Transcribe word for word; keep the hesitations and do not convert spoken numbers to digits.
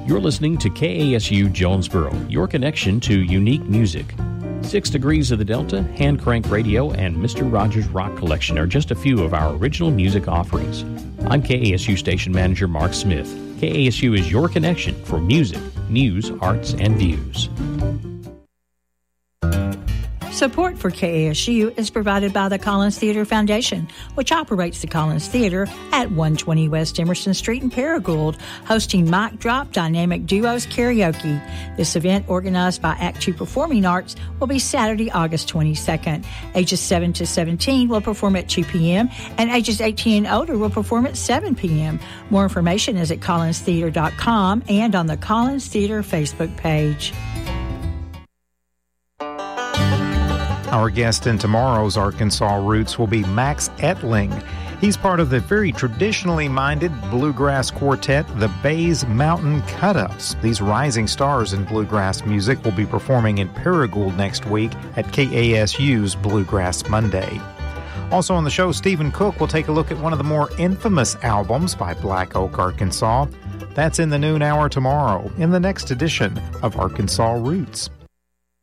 You're listening to K A S U Jonesboro, your connection to unique music. Six Degrees of the Delta, Hand Crank Radio, and Mister Rogers Rock Collection are just a few of our original music offerings. I'm K A S U Station Manager Mark Smith. K A S U is your connection for music, news, arts, and views. Support for K A S U is provided by the Collins Theater Foundation, which operates the Collins Theater at one twenty West Emerson Street in Paragould, hosting Mic Drop Dynamic Duos Karaoke. This event, organized by Act Two Performing Arts, will be Saturday, August twenty-second. Ages seven to seventeen will perform at two p.m., and ages eighteen and older will perform at seven p.m. More information is at collins theater dot com and on the Collins Theater Facebook page. Our guest in tomorrow's Arkansas Roots will be Max Etling. He's part of the very traditionally minded bluegrass quartet, the Bays Mountain Cut-Ups. These rising stars in bluegrass music will be performing in Paragould next week at K A S U's Bluegrass Monday. Also on the show, Stephen Cook will take a look at one of the more infamous albums by Black Oak, Arkansas. That's in the noon hour tomorrow in the next edition of Arkansas Roots.